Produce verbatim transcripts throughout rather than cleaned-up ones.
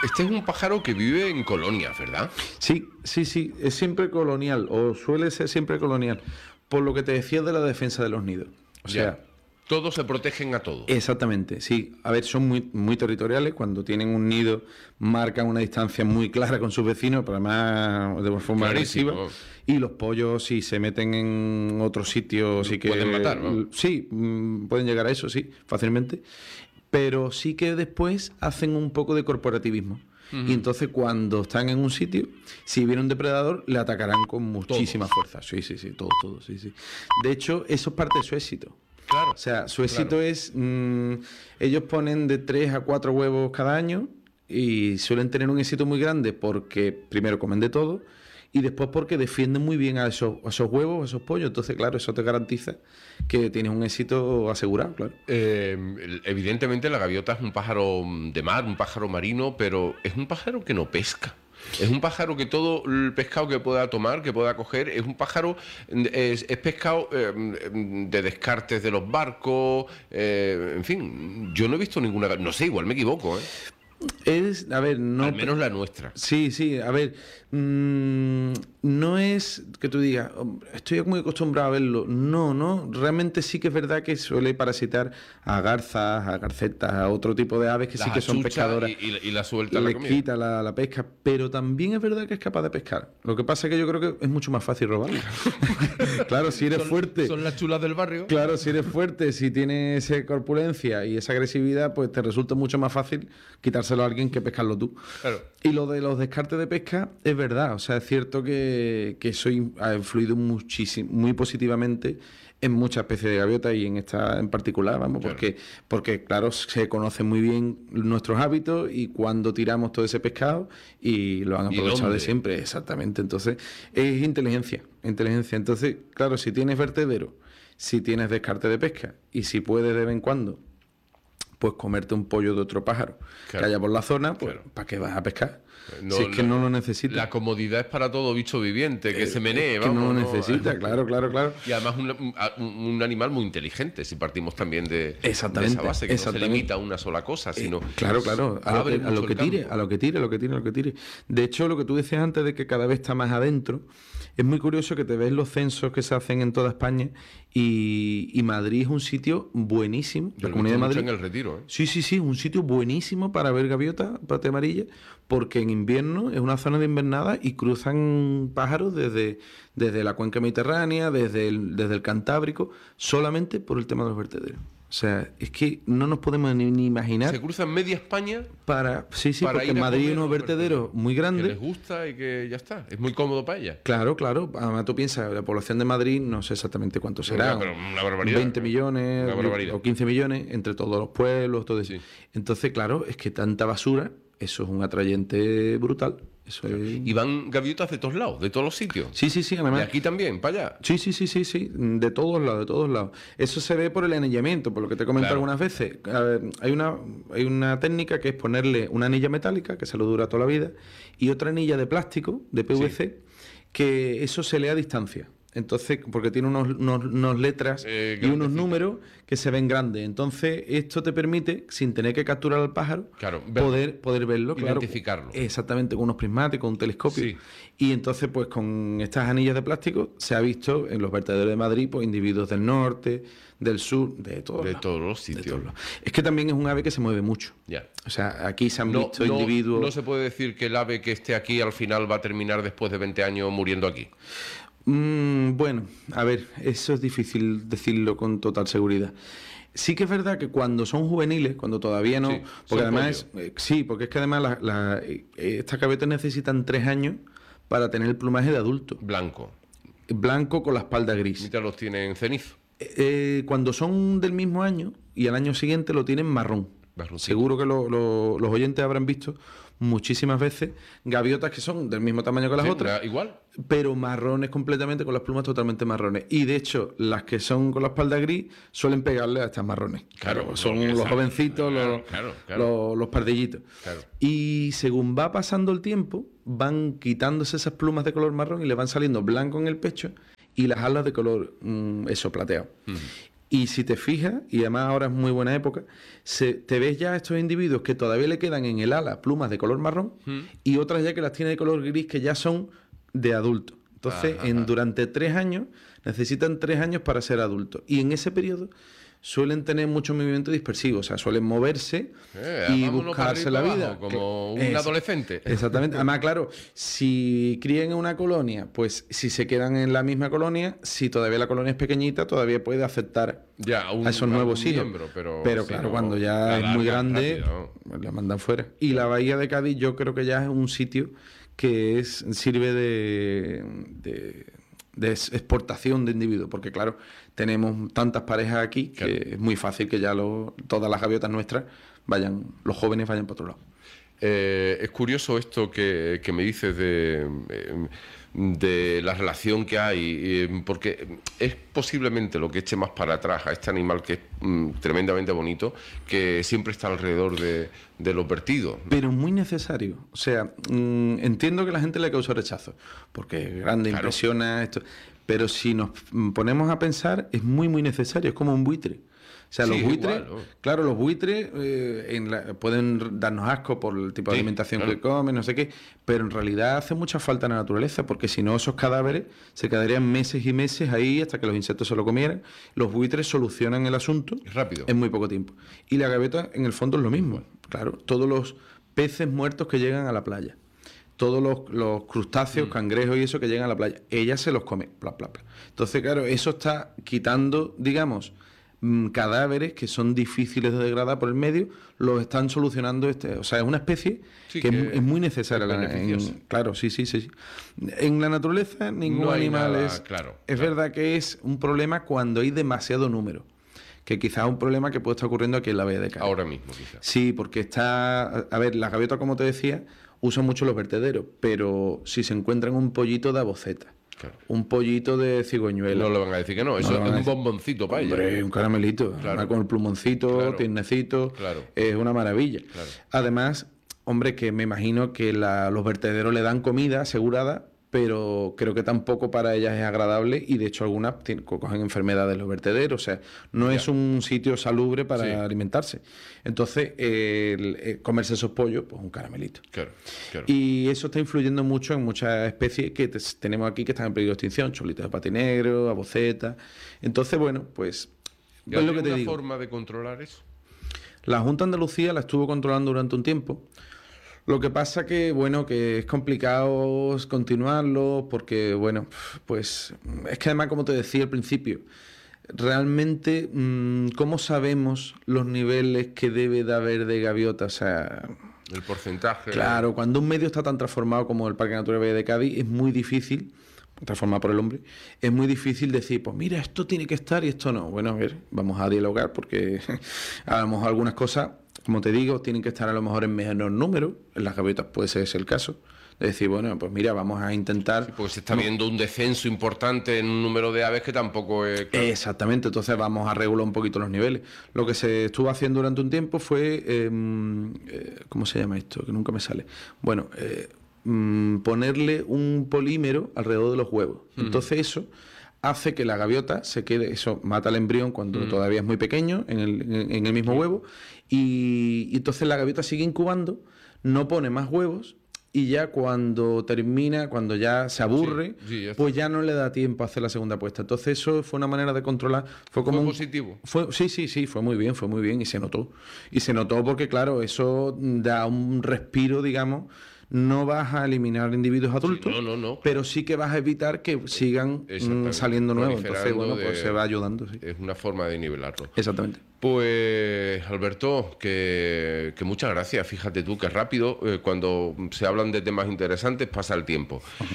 Este es un pájaro que vive en colonias, ¿verdad? Sí, sí, sí, es siempre colonial, o suele ser siempre colonial, por lo que te decía de la defensa de los nidos. O Ya. sea, Todos se protegen a todos. exactamente, sí. A ver, son muy, muy territoriales. Cuando tienen un nido, marcan una distancia muy clara con sus vecinos, pero además de forma Clarísimo. agresiva. Y los pollos, si se meten en otro sitio, sí que. Pueden matar, ¿no? Sí, mm, pueden llegar a eso, sí, fácilmente. Pero sí que después hacen un poco de corporativismo. Uh-huh. Y entonces, cuando están en un sitio, si viene un depredador, le atacarán con muchísima Todos. fuerza. Sí, sí, sí, todos, todos, sí, sí. De hecho, eso es parte de su éxito. Claro. O sea, su éxito claro. es... Mmm, ellos ponen de tres a cuatro huevos cada año y suelen tener un éxito muy grande porque primero comen de todo y después porque defienden muy bien a esos, a esos huevos, a esos pollos. Entonces, claro, eso te garantiza que tienes un éxito asegurado, claro. Eh, evidentemente la gaviota es un pájaro de mar, un pájaro marino, pero es un pájaro que no pesca. Es un pájaro que todo el pescado que pueda tomar, que pueda coger, es un pájaro, es, es pescado eh, de descartes de los barcos, eh, en fin, yo no he visto ninguna, no sé, igual me equivoco, ¿eh? Es, a ver, no... Al menos la nuestra. Sí, sí, a ver, mmm, no es que tú digas, estoy muy acostumbrado a verlo. No, no, realmente sí que es verdad que suele parasitar a garzas, a garcetas, a otro tipo de aves que Las sí que son achucha pescadoras. Y, y, y la suelta le la comida. quita la, la pesca, pero también es verdad que es capaz de pescar. Lo que pasa es que yo creo que es mucho más fácil robarlo. Claro, si eres son, fuerte. Son las chulas del barrio. Claro, si eres fuerte, si tienes esa corpulencia y esa agresividad, pues te resulta mucho más fácil quitárselo a alguien que pescarlo tú. Claro. Y lo de los descartes de pesca es verdad. O sea, es cierto que, que eso ha influido muchísimo, muy positivamente en muchas especies de gaviota y en esta en particular, vamos, Claro. porque, porque claro, se conocen muy bien nuestros hábitos y cuando tiramos todo ese pescado y lo han aprovechado de siempre, exactamente. Entonces, es inteligencia, inteligencia. Entonces, claro, si tienes vertedero, si tienes descarte de pesca y si puedes de vez en cuando, pues comerte un pollo de otro pájaro Claro. que haya por la zona, pues Claro. ¿para qué vas a pescar? No, si es que la, no lo necesitas. La comodidad es para todo bicho viviente, que Eh, se menee, es que vamos. no lo ¿no? necesita, claro, claro, claro. Y además un, un, un animal muy inteligente, si partimos también de, de esa base, que no se limita a una sola cosa, sino... Eh, claro, claro, a lo que, a lo que tire, campo. a lo que tire, a lo que tire, a lo que tire. De hecho, lo que tú decías antes de que cada vez está más adentro, es muy curioso que te ves los censos que se hacen en toda España y, y Madrid es un sitio buenísimo. Yo La lo he Comunidad de visto mucho Madrid. en el Retiro, ¿eh? Sí, sí, sí, un sitio buenísimo para ver gaviota, pate amarilla, porque en invierno es una zona de invernada y cruzan pájaros desde, desde la cuenca mediterránea, desde el, desde el Cantábrico, solamente por el tema de los vertederos. O sea, es que no nos podemos ni, ni imaginar. Se cruzan media España Para, sí, sí, para porque ir en a Madrid hay comer unos los vertederos muy que grandes. les gusta y que ya está. Es muy cómodo para ellas. Claro, claro. Además, tú piensas, la población de Madrid, no sé exactamente cuánto será. No, pero una barbaridad. veinte millones Una barbaridad. o quince millones entre todos los pueblos, todo eso. Sí. Entonces, claro, es que tanta basura, eso es un atrayente brutal. Eso es... Y van gaviotas de todos lados, de todos los sitios. Sí, sí, sí, Y además. aquí también, para allá. Sí, sí, sí, sí, sí, de todos lados, de todos lados. Eso se ve por el anillamiento, por lo que te he comentado Claro. algunas veces. A ver, hay una hay una técnica que es ponerle una anilla metálica, que se lo dura toda la vida, y otra anilla de plástico, de P V C, que eso se lee a distancia. Entonces, porque tiene unos, unos, unos letras Eh, y unos grandecito. números que se ven grandes. Entonces, esto te permite, sin tener que capturar al pájaro, Claro, ver- poder, poder verlo. Claro, identificarlo. exactamente, con unos prismáticos, un telescopio. Sí. Y entonces, pues con estas anillas de plástico se ha visto en los vertederos de Madrid, pues individuos del norte, del sur, de todos De lados. todos los De sitios. todos lados. Es que también es un ave que se mueve mucho. Ya. O sea, aquí se han No, visto no- individuos... no se puede decir que el ave que esté aquí al final va a terminar después de veinte años muriendo aquí. Mm, bueno, a ver, eso es difícil decirlo con total seguridad. Sí que es verdad que cuando son juveniles, cuando todavía no... Sí, porque son además, eh, sí, porque es que además la, la, eh, estas gaviotas necesitan tres años para tener el plumaje de adulto. Blanco. Blanco con la espalda gris. Mitad los tienen cenizo. Eh, cuando son del mismo año y al año siguiente lo tienen marrón. Marroncito. Seguro que lo- lo- los oyentes habrán visto muchísimas veces gaviotas que son del mismo tamaño que las Sí, otras, da igual. pero marrones completamente, con las plumas totalmente marrones. Y de hecho, las que son con la espalda gris suelen pegarle a estas marrones. Claro, son porque los saben. jovencitos, Claro, los, claro, claro. los, los pardillitos. Claro. Y según va pasando el tiempo, van quitándose esas plumas de color marrón y le van saliendo blanco en el pecho y las alas de color, mm, eso, plateado. Ujú. Y si te fijas, y además ahora es muy buena época, se, te ves ya estos individuos que todavía le quedan en el ala plumas de color marrón mm. y otras ya que las tiene de color gris que ya son de adulto. Entonces, ajá, en, ajá. durante tres años, necesitan tres años para ser adultos. Y en ese periodo suelen tener mucho movimiento dispersivo, o sea, suelen moverse eh, y buscarse la vida. Abajo, como que, un es, adolescente. Exactamente. Además, claro, si crían en una colonia, pues si se quedan en la misma colonia, si todavía la colonia es pequeñita, todavía puede aceptar ya, un, a esos nuevos hijos. Miembro, pero pero claro, no, cuando ya es muy grande, rápido, ¿no? La mandan fuera. Y la bahía de Cádiz yo creo que ya es un sitio que es, sirve de... de de exportación de individuos, porque claro, tenemos tantas parejas aquí que claro. es muy fácil que ya lo, todas las gaviotas nuestras vayan, los jóvenes vayan para otro lado. Eh, es curioso esto que, que me dices de, de la relación que hay, porque es posiblemente lo que eche más para atrás a este animal que es mm, tremendamente bonito, que siempre está alrededor de, de los vertidos. Pero muy necesario. O sea, mmm, entiendo que a la gente le causa rechazo, porque es grande, claro. impresiona esto. Pero si nos ponemos a pensar, es muy, muy necesario. Es como un buitre. O sea, sí, los buitres, igual, ¿no? Claro, los buitres eh, en la, pueden darnos asco por el tipo de sí, alimentación claro. que comen, no sé qué, pero en realidad hace mucha falta en la naturaleza, porque si no esos cadáveres se quedarían meses y meses ahí hasta que los insectos se lo comieran. Los buitres solucionan el asunto rápido en muy poco tiempo. Y la gaviota, en el fondo, es lo mismo. Bueno. Claro, todos los peces muertos que llegan a la playa, todos los, los crustáceos, mm. cangrejos y eso que llegan a la playa, ella se los come. Bla, bla, bla. Entonces, claro, eso está quitando, digamos, cadáveres que son difíciles de degradar por el medio, los están solucionando. Este, o sea, es una especie sí, que, que es, es muy necesaria. Es en, claro, sí, sí, sí. En la naturaleza ningún no animal nada, es... Claro, es claro. verdad que es un problema cuando hay demasiado número, que quizás es un problema que puede estar ocurriendo aquí en la bahía de Cádiz. Ahora mismo, quizás. Sí, porque está... A ver, las gaviotas, como te decía, usan mucho los vertederos, pero si se encuentran un pollito de aboceta, claro. un pollito de cigüeñuelo, no le van a decir que no, eso no es un bomboncito para ella. Hombre, un caramelito, claro. con el plumoncito, claro. tiernecito, claro. es una maravilla. Claro. Además, hombre, que me imagino que la, los vertederos le dan comida asegurada, pero creo que tampoco para ellas es agradable y de hecho algunas tienen, cogen enfermedades los vertederos, o sea, no ya. es un sitio salubre para sí. alimentarse. Entonces, eh, el, el comerse esos pollos, pues un caramelito. Claro, claro. Y eso está influyendo mucho en muchas especies que te, tenemos aquí que están en peligro de extinción, cholitos de patinegro, aboceta. Entonces, bueno, pues... ¿Y hay una digo. forma de controlar eso? La Junta de Andalucía la estuvo controlando durante un tiempo. Lo que pasa que, bueno, que es complicado continuarlo porque, bueno, pues es que además, como te decía al principio, realmente, ¿cómo sabemos los niveles que debe de haber de gaviota? O sea... El porcentaje. Claro, cuando un medio está tan transformado como el Parque Natural Bahía de Cádiz, es muy difícil, transformado por el hombre, es muy difícil decir, pues mira, esto tiene que estar y esto no. Bueno, a ver, vamos a dialogar porque a lo mejor algunas cosas... Como te digo, tienen que estar a lo mejor en menor número. En las gaviotas puede ser ese el caso. De decir, bueno, pues mira, vamos a intentar... Sí, porque se está viendo un descenso importante en un número de aves que tampoco es... Claro. Exactamente, entonces vamos a regular un poquito los niveles. Lo que se estuvo haciendo durante un tiempo fue... Eh, eh, ¿Cómo se llama esto? Que nunca me sale. Bueno, eh, mm, ponerle un polímero alrededor de los huevos. Mm. Entonces eso... hace que la gaviota se quede, eso mata al embrión cuando mm. todavía es muy pequeño, en el, en, en el mismo mm. huevo, y, y entonces la gaviota sigue incubando, no pone más huevos, y ya cuando termina, cuando ya se aburre, sí, sí, ya pues ya no le da tiempo a hacer la segunda puesta. Entonces eso fue una manera de controlar. Fue como ¿Fue un, positivo? Fue, sí, sí, sí, fue muy bien, fue muy bien, y se notó. Y se notó porque, claro, eso da un respiro, digamos. No vas a eliminar individuos adultos, sí, no, no, no. pero sí que vas a evitar que sigan mm, saliendo nuevos. Entonces, bueno, pues de, se va ayudando. Sí. Es una forma de nivelarlo. Exactamente. Pues, Alberto, que, que muchas gracias. Fíjate tú que rápido, eh, cuando se hablan de temas interesantes, pasa el tiempo. Uh-huh.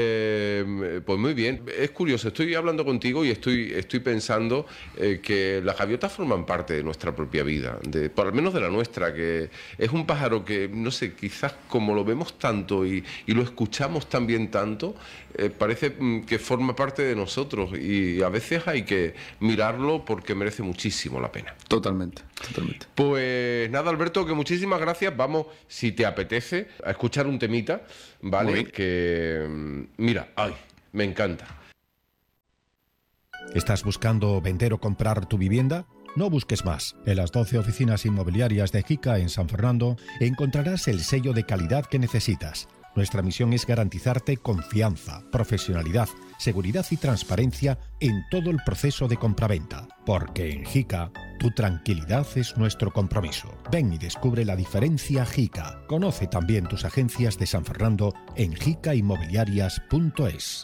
eh, pues muy bien. Es curioso, estoy hablando contigo y estoy, estoy pensando eh, que las gaviotas forman parte de nuestra propia vida, de, por lo menos de la nuestra, que es un pájaro que, no sé, quizás como lo vemos tanto y, y lo escuchamos también tanto, eh, parece que forma parte de nosotros y a veces hay que mirarlo porque merece muchísimo la pena. Totalmente, totalmente. Pues nada, Alberto, que muchísimas gracias. Vamos, si te apetece, a escuchar un temita, ¿vale? Que, mira, ay, me encanta. ¿Estás buscando vender o comprar tu vivienda? No busques más. En las doce oficinas inmobiliarias de Jica en San Fernando encontrarás el sello de calidad que necesitas. Nuestra misión es garantizarte confianza, profesionalidad, seguridad y transparencia en todo el proceso de compraventa. Porque en Jica, tu tranquilidad es nuestro compromiso. Ven y descubre la diferencia Jica. Conoce también tus agencias de San Fernando en jica inmobiliarias punto es.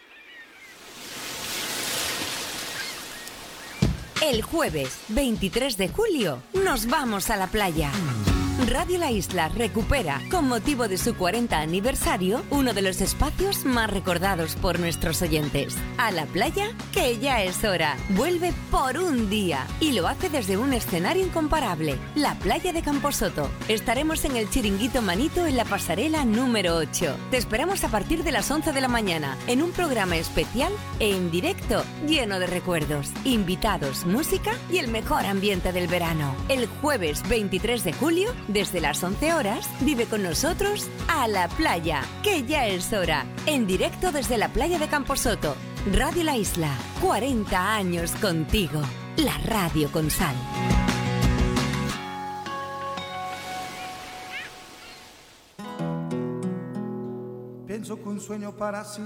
El jueves veintitrés de julio nos vamos a la playa. Radio La Isla recupera, con motivo de su cuarenta aniversario, uno de los espacios más recordados por nuestros oyentes. A la playa, que ya es hora. Vuelve por un día y lo hace desde un escenario incomparable, la playa de Camposoto. Estaremos en el Chiringuito Manito en la pasarela número ocho. Te esperamos a partir de las once de la mañana en un programa especial e en directo lleno de recuerdos, invitados, música y el mejor ambiente del verano. El jueves veintitrés de julio, desde las once horas, vive con nosotros A la Playa, que ya es hora. En directo desde la playa de Camposoto. Radio La Isla, cuarenta años contigo. La radio con sal. Pienso que un sueño para siempre